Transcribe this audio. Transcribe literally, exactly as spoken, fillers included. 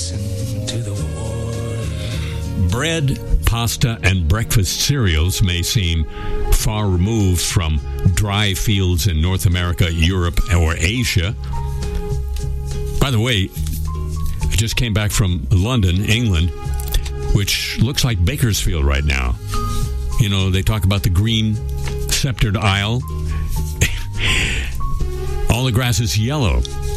listen to the war. Bread, pasta, and breakfast cereals may seem far removed from dry fields in North America, Europe, or Asia. By the way, I just came back from London, England, which looks like Bakersfield right now. You know, they talk about the green sceptered isle. All the grass is yellow.